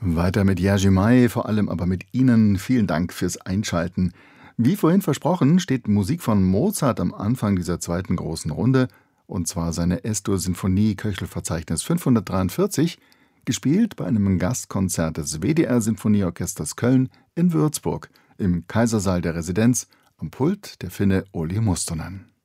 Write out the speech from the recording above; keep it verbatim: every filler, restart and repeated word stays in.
Weiter mit Jerzy May, vor allem aber mit Ihnen. Vielen Dank fürs Einschalten. Wie vorhin versprochen, steht Musik von Mozart am Anfang dieser zweiten großen Runde, und zwar seine Es-Dur-Sinfonie Köchelverzeichnis fünfhundertdreiundvierzig, gespielt bei einem Gastkonzert des W D R-Sinfonieorchesters Köln in Würzburg, im Kaisersaal der Residenz, am Pult der Finne Olli Mustonen.